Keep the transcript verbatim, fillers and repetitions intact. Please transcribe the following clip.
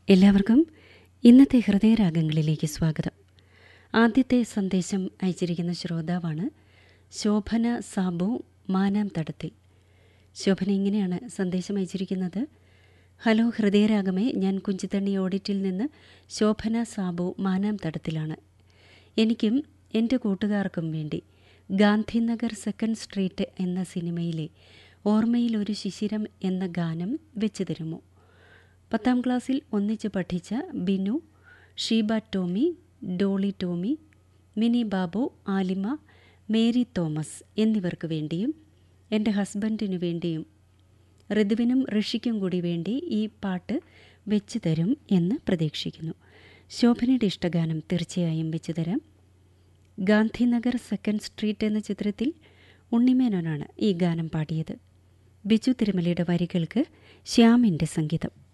എല്ലാവർക്കും ഇന്നത്തെ ഹൃദയരാഗങ്ങളിലേക്ക് സ്വാഗതം. ആദ്യത്തെ സന്ദേശം അയച്ചിരിക്കുന്ന ശ്രോതാവാണ് ശോഭന സാബു മാനാം തടത്തിൽ. ശോഭന ഇങ്ങനെയാണ് സന്ദേശം അയച്ചിരിക്കുന്നത്. ഹലോ ഹൃദയരാഗമേ, ഞാൻ കുഞ്ചിത്തണ്ണി ഓഡിറ്റിൽ നിന്ന് ശോഭന സാബു മാനാം തടത്തിലാണ്. എനിക്കും എൻ്റെ കൂട്ടുകാർക്കും വേണ്ടി ഗാന്ധിനഗർ സെക്കൻഡ് സ്ട്രീറ്റ് എന്ന സിനിമയിലെ ഓർമ്മയിൽ ഒരു ശിശിരം എന്ന ഗാനം വെച്ച് തരുമോ? പത്താം ക്ലാസ്സിൽ ഒന്നിച്ച് പഠിച്ച Binu, Sheeba Tomy, Dolly Tomy, mini Babu, ആലിമ, Mary Thomas എന്നിവർക്ക് വേണ്ടിയും എൻ്റെ ഹസ്ബൻഡിനു വേണ്ടിയും ഋതുവിനും ഋഷിക്കും കൂടി വേണ്ടി ഈ പാട്ട് വെച്ച് തരും എന്ന് പ്രതീക്ഷിക്കുന്നു. ശോഭനയുടെ ഇഷ്ടഗാനം തീർച്ചയായും വെച്ച് തരാം. ഗാന്ധിനഗർ സെക്കൻഡ് സ്ട്രീറ്റ് എന്ന ചിത്രത്തിൽ ഉണ്ണിമേനോനാണ് ഈ ഗാനം പാടിയത്. ബിജു തിരുമലയുടെ വരികൾക്ക് ശ്യാമിൻ്റെ സംഗീതം.